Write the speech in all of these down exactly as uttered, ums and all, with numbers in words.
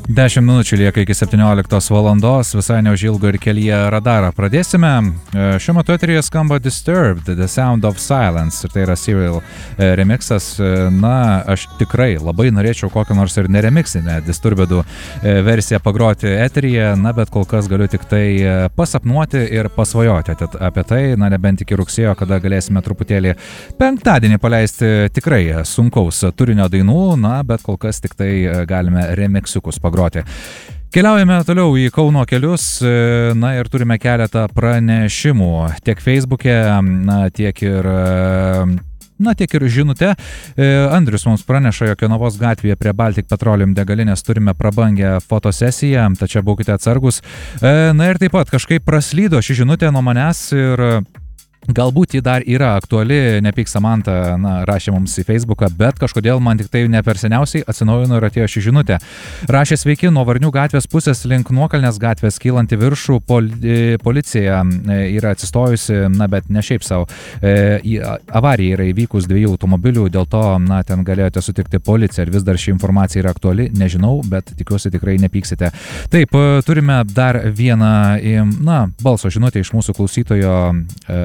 dešimt minučių lieka iki septynioliktos valandos, visai neužilgo ir kelyje radarą pradėsime. Šiuo metu eteryje skamba Disturbed, The Sound of Silence, ir tai yra Serial remixas. Na, aš tikrai labai norėčiau kokią nors ir neremixinę Disturbedų versiją pagroti eteryje, na, bet kol kas galiu tik tai pasapnuoti ir pasvajoti apie tai, na, nebent iki rugsėjo, kada galėsime truputėlį penktadienį paleisti tikrai sunkaus turinio dainų, na, bet kol kas tik tai galime remixiukus pagroti. Keliaujame toliau į Kauno kelius, na ir turime keletą pranešimų tiek Facebook'e, na, tiek ir, na, tiek ir žinute. Andrius mums praneša, jog Jonavos gatvėje prie Baltic Petroleum degalinės turime prabangę fotosesiją, tačiau būkite atsargus. Na ir taip pat kažkaip praslydo ši žinutė nuo manęs ir galbūt ji dar yra aktuali, nepyk Samanta, na, rašė mums į Facebooką, bet kažkodėl man tik tai ne per seniausiai atsinaujino ir atėjo ši žinutė. Rašė: sveiki, nuo Varnių gatvės pusės link Nuokalnės gatvės kylanti viršų poli, policija yra atsistojusi, na, bet ne šiaip savo. E, avarija yra įvykus dviejų automobilių, dėl to, na, ten galėjote sutikti policiją ir vis dar ši informacija yra aktuali, nežinau, bet tikiuosi tikrai nepyksite. Taip, turime dar vieną, na, balso žinutę iš mūsų klausytojo e,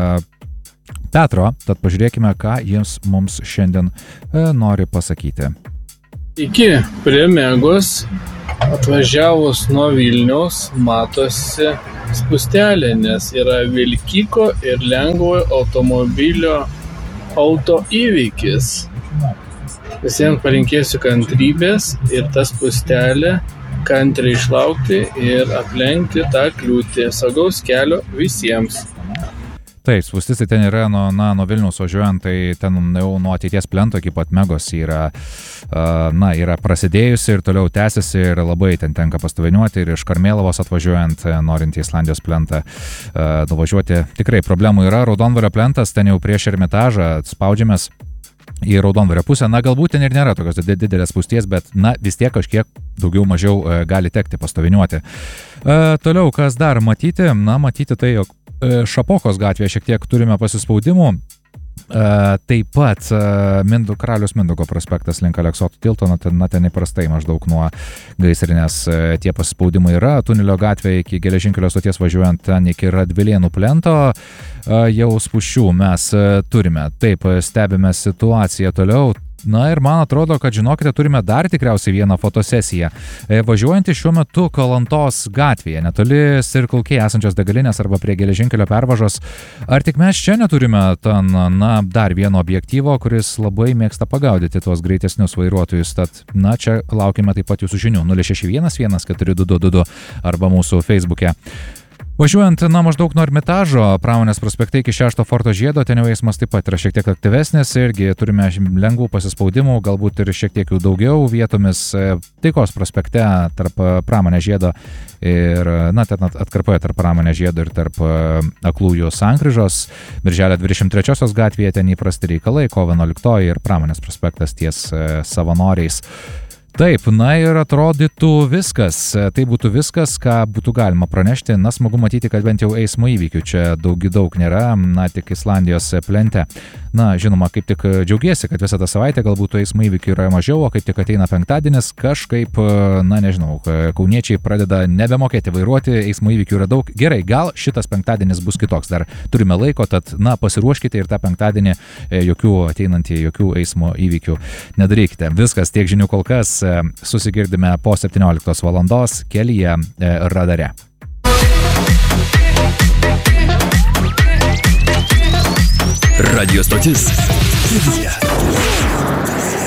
Petro, tad pažiūrėkime, ką jis mums šiandien e, nori pasakyti. Iki prie Megos atvažiavus nuo Vilniaus matosi spustelė, nes yra vilkiko ir lengvojo automobilio auto įvykis. Visiems palinkėsiu kantrybės ir tą spustelę kantriai išlaukti ir aplenkti tą kliūtį. Saugaus kelio visiems. Taip, spūstis tai ten yra nuo, na, nuo Vilniaus važiuojant, tai ten jau nuo ateities plento iki pat Megos yra, na, yra prasidėjusi ir toliau tęsiasi ir labai ten tenka pastoviniuoti ir iš Karmėlavos atvažiuojant, norint į Islandijos plentą nuvažiuoti. Tikrai problemų yra. Raudondvario plentas, ten jau prieš Ermitažą spaudžiamės į Raudondvario pusę. Na, galbūt ten ir nėra tokios didelės spūsties, bet, na, vis tiek kažkiek daugiau mažiau gali tekti pastoviniuoti. Toliau, kas dar matyti? Na, matyti tai, jog Šapokos gatvėje šiek tiek turime pasispaudimų. Taip pat Mindų, Karalius Mindaugo prospektas link Aleksoto tilto, na ten, na, ten įprastai maždaug nuo gaisrinės tie pasispaudimai yra. Tunelio gatvėje iki geležinkelio stoties važiuojant ten iki Radvilėnų plento jau spūsčių mes turime. Taip, stebime situaciją toliau. Na ir man atrodo, kad žinokite, turime dar tikriausiai vieną fotosesiją. Važiuojantį šiuo metu Kalantos gatvėje, netoli Circle K esančios degalinės arba prie geležinkelio pervažos. Ar tik mes čia neturime ten, na, dar vieno objektyvo, kuris labai mėgsta pagaudyti tuos greitesnius vairuotojus. Tad, na, čia laukime taip pat jūsų žinių. nulis šeši vienas vienas keturi du du du du arba mūsų Facebook'e. Važiuojant, na, maždaug nuo Ermitažo, Pramonės prospekte iki šešto forto žiedo, ten jau eismas taip pat yra šiek tiek aktyvesnis, irgi turime lengvų pasispaudimų, galbūt ir šiek tiek jų daugiau vietomis. Taikos prospekte tarp Pramonės žiedo ir, na, ten atkarpoje tarp Pramonės žiedo ir tarp Aklųjų sankryžos. Birželio dvidešimt trečiosios gatvėje ten įprasti reikalai, kovo vienuoliktoji ir Pramonės prospektas ties Savanoriais. Taip, na ir atrodytų viskas. Tai būtų viskas, ką būtų galima pranešti. Na, smagu matyti, kad bent jau eismo įvykių čia daug, daug nėra, na, tik Islandijos plente. Na, žinoma, kaip tik džiaugiesi, kad visą tą savaitę galbūt eismo įvykių yra mažiau, o kaip tik ateina penktadienis, kažkaip, na, nežinau, kauniečiai pradeda nebemokėti vairuoti, eismo įvykių yra daug. Gerai, gal šitas penktadienis bus kitoks, dar turime laiko, tad, na, pasiruoškite ir tą penktadienį jokių ateinantį, jokių eismo įvykių nedarykite. Viskas, tiek žinių kol kas. Susigirdime po septynioliktos valandos kelyje radare. Radio stotis.